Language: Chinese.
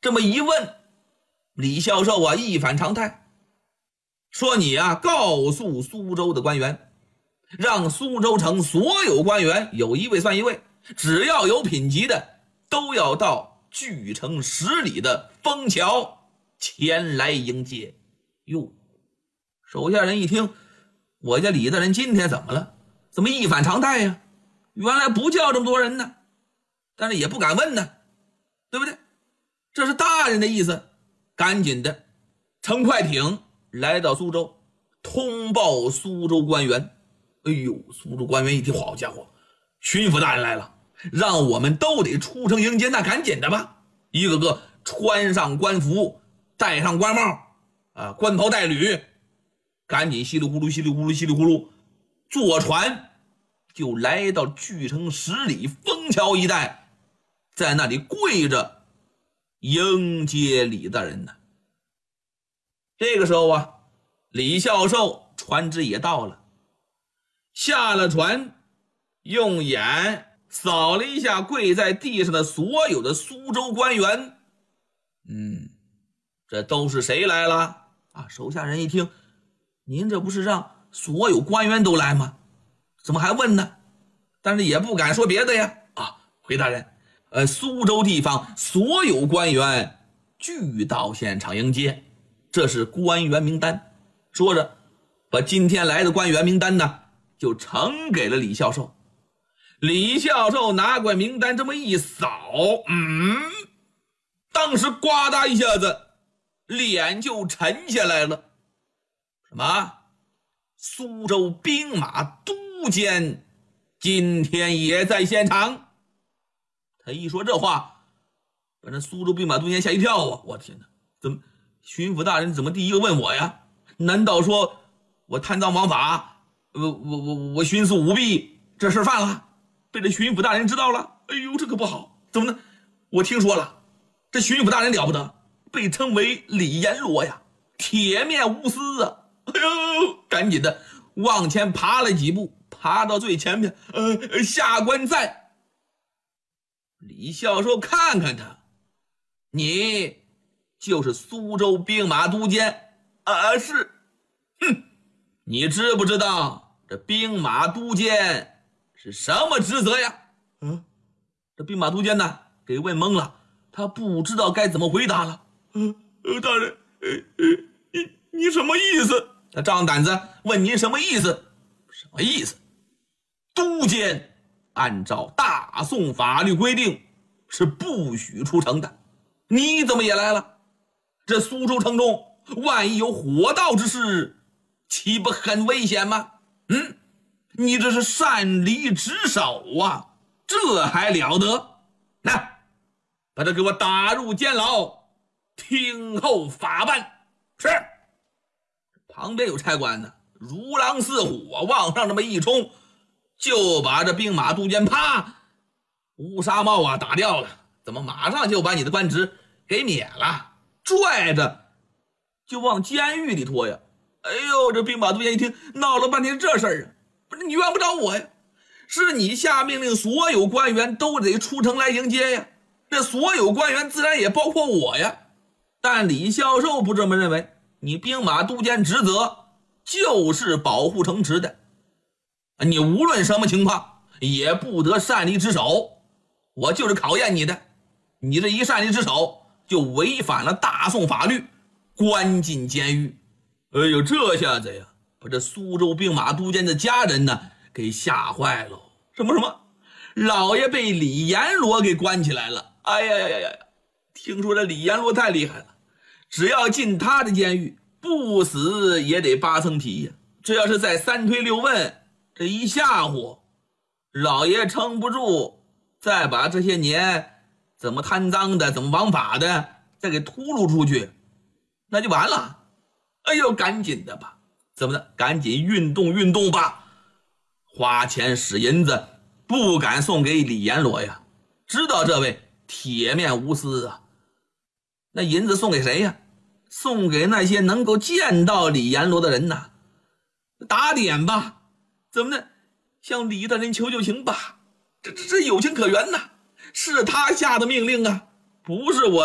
这么一问，李孝寿啊一反常态，说你啊告诉苏州的官员，让苏州城所有官员有一位算一位，只要有品级的都要到距城10里的枫桥前来迎接。哟，手下人一听，我家李大人今天怎么了？怎么一反常态呀？原来不叫这么多人呢，但是也不敢问呢，对不对？这是大人的意思，赶紧的乘快艇来到苏州，通报苏州官员。哎呦，苏州官员一听，好家伙，巡抚大人来了，让我们都得出城迎接，那赶紧的吧，一个个穿上官服，戴上官帽冠袍带履，赶紧稀里呼噜稀里呼噜稀里呼噜坐船就来到距城10里枫桥一带，在那里跪着迎接李大人呢。这个时候啊，李孝寿船只也到了，下了船，用眼扫了一下跪在地上的所有的苏州官员，这都是谁来了啊？手下人一听，您这不是让所有官员都来吗？怎么还问呢？但是也不敢说别的呀。回大人，苏州地方所有官员俱到现场迎接，这是官员名单。说着，把今天来的官员名单呢，就呈给了李孝寿。李孝寿拿过名单这么一扫，当时呱嗒一下子，脸就沉下来了。什么？苏州兵马都监今天也在现场。他一说这话，把那苏州兵马都监吓一跳啊！我天哪，怎么巡抚大人怎么第一个问我呀？难道说我贪赃枉法，我徇私舞弊，这事犯了，被这巡抚大人知道了？哎呦，这可不好！怎么呢？我听说了，这巡抚大人了不得，被称为李阎罗呀，铁面无私啊！哎呦，赶紧的往前爬了几步，爬到最前面，下官在。李孝寿看看他，你就是苏州兵马都监？是。你知不知道这兵马都监是什么职责呀？这兵马都监呢给问懵了，他不知道该怎么回答了。大人，你什么意思？他张胆子问您什么意思？什么意思？都监按照大宋法律规定是不许出城的，你怎么也来了？这苏州城中万一有火盗之事，岂不很危险吗？你这是擅离职守啊，这还了得？来，把他给我打入监牢，听候法办。是。旁边有差官呢，如狼似虎往上这么一冲，就把这兵马都监乌纱帽打掉了。怎么马上就把你的官职给免了？拽着就往监狱里拖呀！哎呦，这兵马都监一听，闹了半天这事儿不是你怨不着我呀，是你下命令所有官员都得出城来迎接呀，这所有官员自然也包括我呀。但李孝寿不这么认为，你兵马都监职责就是保护城池的，你无论什么情况也不得擅离职守，我就是考验你的，你这一擅离职守就违反了大宋法律，关进监狱。哎呦，这下子呀，把这苏州兵马都监的家人呢给吓坏了。什么老爷被李阎罗给关起来了？哎呀，听说这李阎罗太厉害了，只要进他的监狱，不死也得8层皮呀。这要是再3推6问，这一吓唬，老爷撑不住，再把这些年怎么贪赃的，怎么枉法的再给秃噜出去，那就完了。哎呦，赶紧的吧，怎么的？赶紧运动吧，花钱使银子，不敢送给李阎罗呀，知道这位铁面无私啊。那银子送给谁呀？送给那些能够见到李阎罗的人呐。打点吧，怎么的？向李大人求情吧，这有情可原呐，是他下的命令啊，不是我